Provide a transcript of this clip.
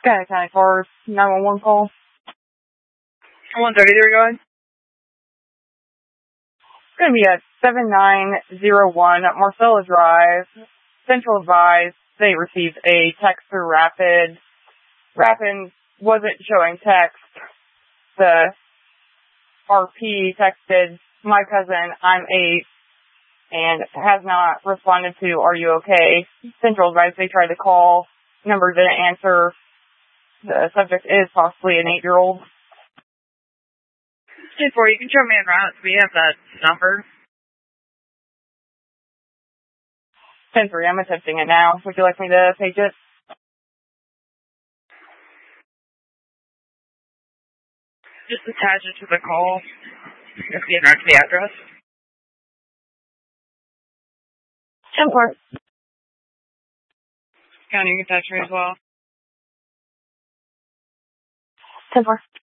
County Forest 911 call. 133 going. It's going to be at 7901 Marcella Drive. Central advised they received a text through Rapid. Rapid wasn't showing text. The RP texted, "My cousin, I'm 8, and has not responded to, 'Are you okay?' Central advised they tried to call. Number didn't answer. The subject is possibly an 8-year-old. 10-4, you can show me en route. We have that number. 10-3, I'm attempting it now. Would you like me to page it? Just attach it to the call. If you en route to the address. 10-4. County, you can attach me as well. 10-4.